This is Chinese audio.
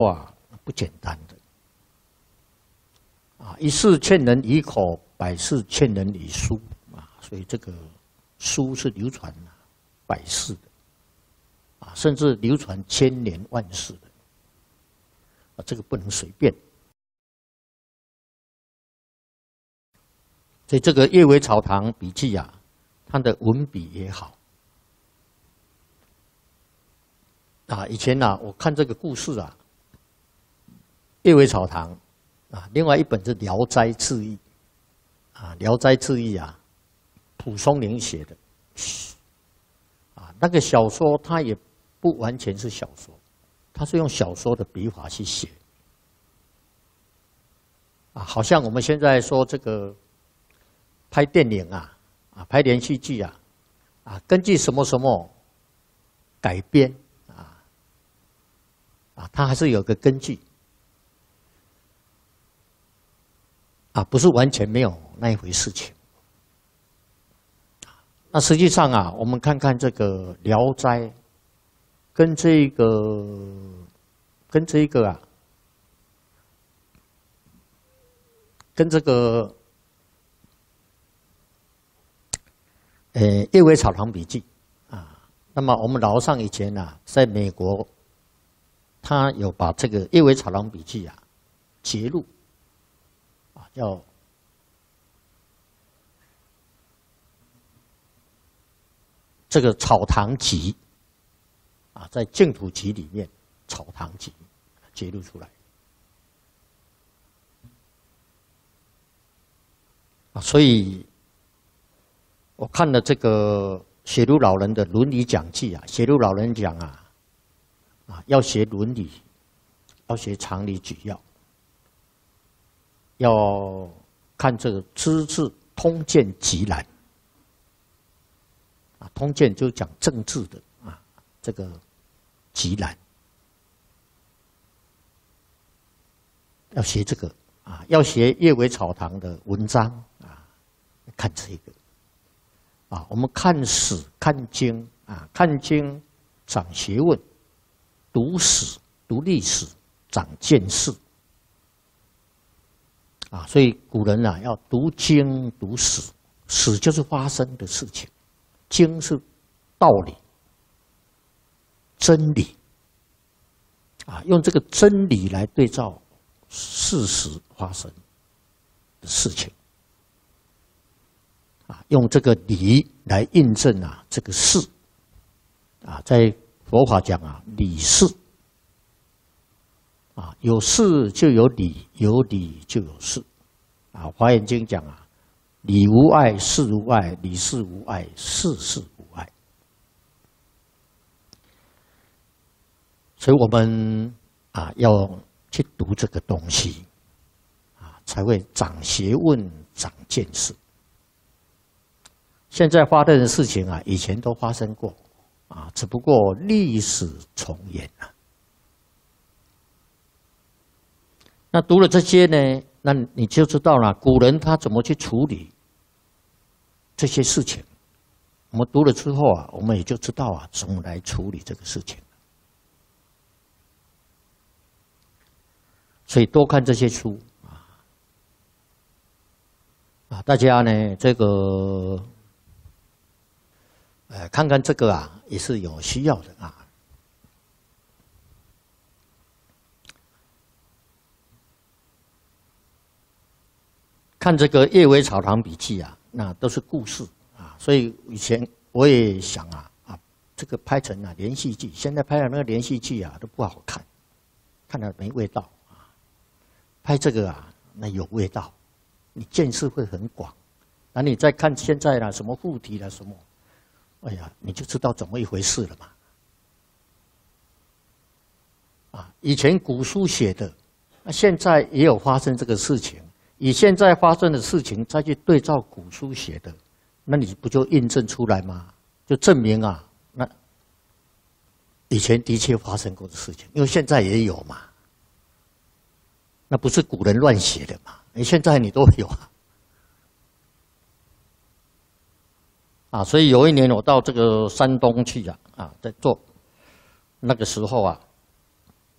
哇，不简单的啊！一事劝人以口，百事劝人以书啊，所以这个书是流传百世的啊，甚至流传千年万世的啊，这个不能随便。所以这个《叶尾草堂笔记》啊，它的文笔也好啊。以前啊，我看这个故事啊，《叶尾草堂》啊，另外一本是《聊斋志异》啊，《聊斋志异》啊，蒲松龄写的啊，那个小说它也不完全是小说，它是用小说的笔法去写啊，好像我们现在说这个。拍电影啊，拍连续剧啊，根据什么什么改编它还是有个根据不是完全没有那一回事情。那实际上啊，我们看看这个《聊斋》跟这个。叶尾草堂笔记啊，那么我们老上以前啊，在美国，他有把这个叶尾草堂笔记啊节录啊，叫这个草堂集啊，在净土集里面草堂集节录出来啊，所以。我看了这个写如老人的伦理讲记啊，写如老人讲要学伦理，要学常理举要，要看这个《资治通鉴集览》通鉴就讲政治的这个集览，要学这个要学叶尾草堂的文章看这个。我们看史、看经看经长学问，读史、读历史长见识所以古人要读经、读史，史就是发生的事情，经是道理、真理用这个真理来对照事实发生的事情。用这个理来印证这个事在佛法讲理事有事就有理，有理就有事华严经讲理无碍，事无碍，理事无碍，事事无碍。所以我们要去读这个东西才会长学问、长见识。现在发生的事情以前都发生过只不过历史重演那读了这些呢，那你就知道了古人他怎么去处理这些事情。我们读了之后我们也就知道怎么来处理这个事情。所以多看这些书大家呢这个。看看这个也是有需要的看这个《叶尾草堂笔记》那都是故事所以以前我也想这个拍成连续剧，现在拍的那个连续剧都不好看，看了没味道拍这个那有味道，你见识会很广。那你再看现在什么附体什么。哎呀，你就知道怎么一回事了嘛！以前古书写的，现在也有发生这个事情。以现在发生的事情再去对照古书写的，那你不就印证出来吗？就证明那以前的确发生过的事情，因为现在也有嘛。那不是古人乱写的嘛？现在你都有所以有一年我到这个山东去在做，那个时候